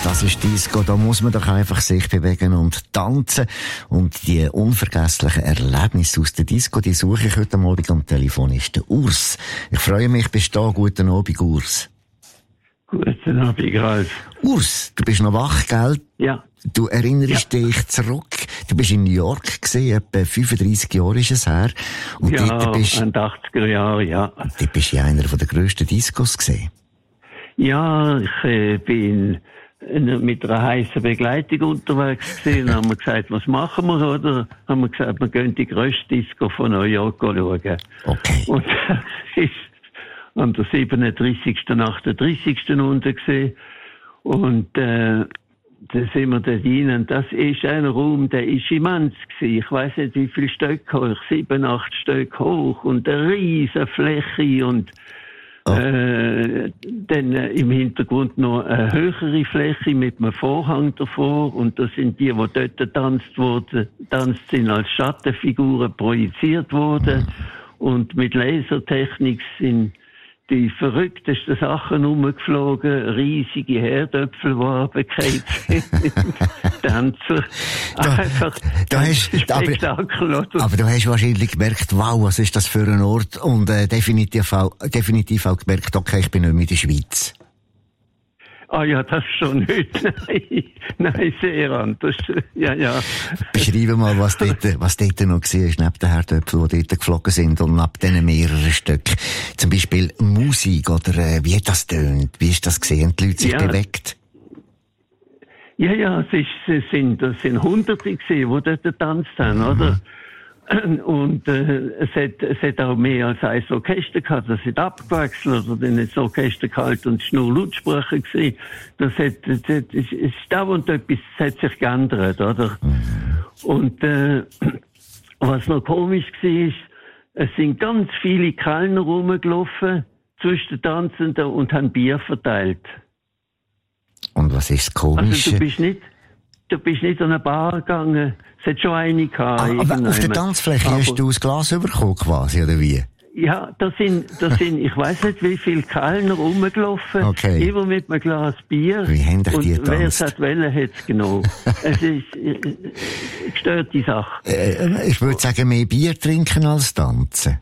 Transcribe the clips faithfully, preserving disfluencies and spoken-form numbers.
Das ist Disco, da muss man doch einfach sich bewegen und tanzen. Und die unvergesslichen Erlebnisse aus der Disco, die suche ich heute Abend am Telefon, ist der Urs. Ich freue mich, bist du da. Guten Abend, Urs. Guten Abend, Ralf. Urs, du bist noch wach, gell? Ja. Du erinnerst ja. dich zurück. Du bist in New York gewesen, etwa fünfunddreissig Jahre ist es her. Und ja, dort bist, in den achtziger Jahren, ja. Du bist in einer der grössten Discos gewesen. Ja, ich äh, bin mit einer heißen Begleitung unterwegs gewesen. Dann haben wir gesagt, was machen wir, oder? Haben wir gesagt, wir gehen die grösste Disco von New York schauen. Okay. Und das ist an der siebenunddreissigsten achtunddreissigsten unten gewesen. Und, äh, da sind wir dort rein. Das ist ein Raum, der ist immens gewesen. Ich weiss nicht, wie viele Stöcke hoch, sieben, acht Stöcke hoch und eine riesige Fläche und oh. äh, dann äh, im Hintergrund noch eine höhere Fläche mit einem Vorhang davor und das sind die, die dort getanzt wurden, tanzt sind als Schattenfiguren projiziert worden und mit Lasertechnik sind die verrücktesten Sachen rumgeflogen, riesige Herdöpfel, die runtergefallen sind. Tänzer. Einfach da hast, Spektakel. Aber, aber du hast wahrscheinlich gemerkt, wow, was ist das für ein Ort? Und äh, definitiv, auch, definitiv auch gemerkt, okay, ich bin nicht mehr in der Schweiz. Ah ja, das schon nicht. Nein, nein, sehr anders. Ja, ja. Beschreibe mal, was dort, was dort noch war, neben den Herdöpfeln, die dort geflogen sind und neben diesen mehreren Stücken. Zum Beispiel Musik oder äh, wie hat das tönt? Wie ist das gesehen? Die Leute sich ja. bewegt? Ja, ja, es, ist, es sind, das sind Hunderte gesehen, die dort getanzt haben, mhm. oder? Und äh, es, hat, es hat auch mehr als ein Orchester gehabt, das hat abgewechselt oder dann hat das Orchester gehalten und es war nur Lautsprecher gewesen. Das hat, das hat, es ist dauernd etwas, es hat sich geändert, oder? Und äh, was noch komisch war, ist, es sind ganz viele Kellner rumgelaufen zwischen den Tanzenden und haben Bier verteilt. Und was ist das Komische? Also du bist nicht, du bist nicht an eine Bar gegangen. Es hat schon eine gehabt. Ah, aber auf der Tanzfläche aber, hast du das Glas bekommen quasi, oder wie? Ja, da sind, da sind, ich weiss nicht, wie viele Kellner rumgelaufen. Okay. Immer mit einem Glas Bier. Wie haben dich die getanzt? Und wer es hat wollen, hat es genommen. Es ist äh, gestörte Sache. Äh, ich würde sagen, mehr Bier trinken als tanzen.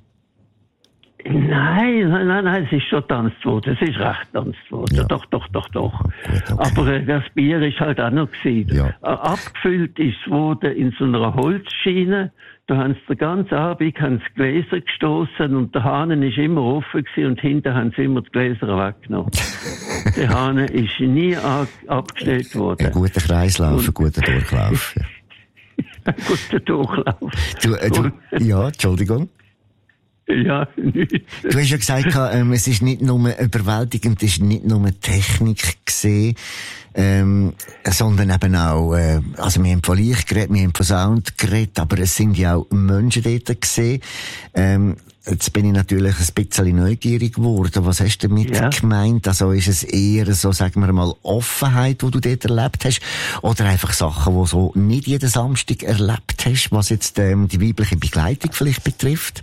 Nein, nein, nein, nein, es ist schon getanzt worden. Es ist recht getanzt worden. Ja. Doch, doch, doch, doch. Gut, okay. Aber äh, das Bier ist halt auch noch gewesen. Ja. Äh, abgefüllt ist worden in so einer Holzschiene. Da haben sie den ganzen Abend haben sie Gläser gestoßen und der Hahn ist immer offen gewesen und hinten haben sie immer die Gläser weggenommen. Der Hahn ist nie ab- abgestellt worden. Ein guter Kreislauf, und ein guter Durchlauf. Ein guter Durchlauf. Du, äh, du, ja, Entschuldigung. Ja, nicht. Du hast ja gesagt, ähm, es ist nicht nur überwältigend, es ist nicht nur Technik gesehen, ähm, sondern eben auch, äh, also wir haben von Licht geredet, wir haben von Sound geredet, aber es sind ja auch Menschen dort gesehen. Ähm, jetzt bin ich natürlich ein bisschen neugierig geworden. Was hast du damit ja. gemeint? Also ist es eher so, sagen wir mal, Offenheit, die du dort erlebt hast, oder einfach Sachen, die du so nicht jeden Samstag erlebt hast, was jetzt ähm, die weibliche Begleitung vielleicht betrifft?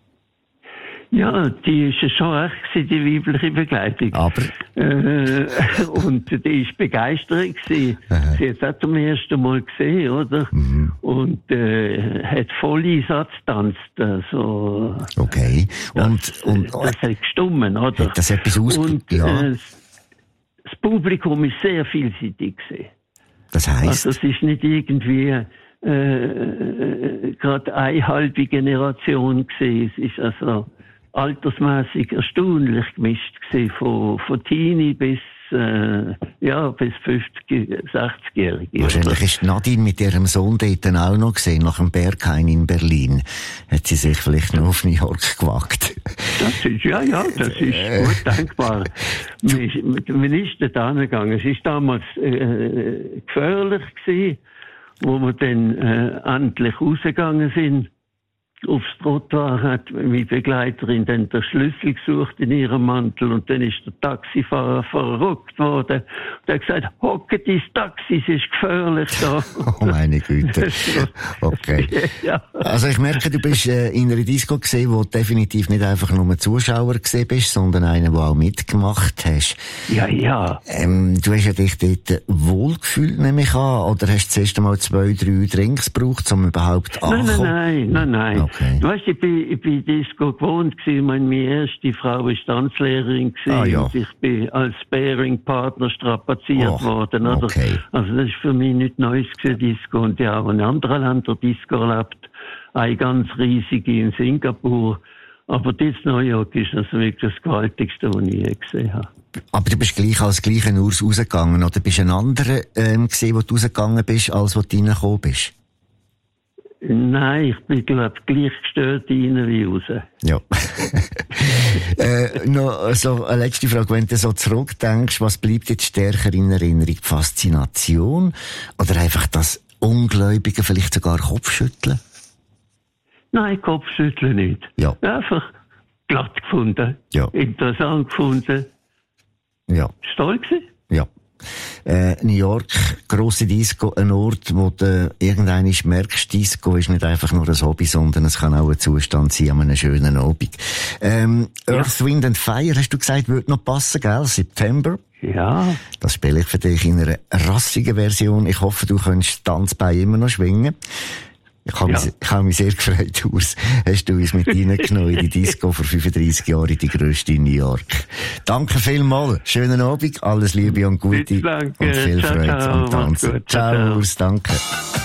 Ja, die ist ja schon recht gewesen, die weibliche Begleitung. Aber? Äh, und die ist begeistert gewesen. Aha. Sie hat es auch zum ersten Mal gesehen, oder? Mhm. Und, äh, hat voll Einsatz getanzt, also. Okay. Und, das, und, das hat gestummen, oder? Hat das etwas aus, und, ja. Äh, das Publikum ist sehr vielseitig gewesen. Das heisst? Also, es ist nicht irgendwie, äh, gerade eine halbe Generation gewesen. Es ist also, altersmäßig erstaunlich gemischt gewesen, von, von Teenie bis, äh, ja, bis fünfzig, sechzigjährige. Wahrscheinlich ist Nadine mit ihrem Sohn dort auch noch gesehen, nach dem Berghain in Berlin. Hat sie sich vielleicht noch auf New York gewagt. Das ist, ja, ja, das ist gut denkbar. Man ist dort hingegangen. Es ist damals, äh, gefährlich gewesen, wo wir dann, äh, endlich rausgegangen sind. aufs Trottoir hat meine Begleiterin dann den Schlüssel gesucht in ihrem Mantel und dann ist der Taxifahrer verrückt worden. Und er hat gesagt, hocke ins Taxi, es ist gefährlich da. Oh meine Güte. Okay. Ja. Also ich merke, du bist äh, in einer Disco gesehen, wo du definitiv nicht einfach nur Zuschauer gesehen bist, sondern einer, der auch mitgemacht hast. Ja, ja. Ähm, du hast ja dich dort wohlgefühlt, nehme ich an, oder hast du zuerst einmal zwei, drei Drinks gebraucht, um überhaupt Nein, anzukommen? nein, nein, nein. Okay. Du weißt, ich bin, ich bin Disco gewohnt gewesen. Ich meine, meine erste Frau war Tanzlehrerin gewesen Ah, ja. und ich bin als Sparing-Partner strapaziert Oh, worden, oder? okay. Also das ist für mich nichts Neues gewesen, Disco. Und ich habe in anderen Ländern Disco erlebt. Eine ganz riesige in Singapur. Aber das New York ist also wirklich das Gewaltigste, was ich je gesehen habe. Aber du bist gleich als gleichen Urs rausgegangen, oder bist du ein anderer ähm, gesehen, wo du rausgegangen bist, als wo du reingekommen bist? Nein, ich bin, glaube ich, gleich gestört rein wie raus. Ja. äh, noch so eine letzte Frage. Wenn du so zurückdenkst, was bleibt jetzt stärker in Erinnerung? Die Faszination? Oder einfach das Ungläubige, vielleicht sogar Kopfschütteln? Nein, Kopfschütteln nicht. Ja. Einfach glatt gefunden. Ja. Interessant gefunden. Ja. Ist toll gewesen. Ja. Äh, New York, grosse Disco, ein Ort, wo du irgendwann merkst, Disco ist nicht einfach nur ein Hobby, sondern es kann auch ein Zustand sein an einem schönen Abend. Ähm, Ja. Earth, Wind and Fire, hast du gesagt, würde noch passen, gell? September. Ja. Das spiele ich für dich in einer rassigen Version. Ich hoffe, du kannst das Tanzbein immer noch schwingen. Ich habe, Ja. mich, ich habe mich sehr gefreut, Urs. Hast du uns mit reingenommen in die Disco vor fünfunddreissig Jahren, die grösste in New York. Danke vielmals. Schönen Abend, alles Liebe und Gute. Danke. Und viel Ciao, Freude ciao. am Mach's Tanzen. gut. Ciao, Ciao. Urs, danke.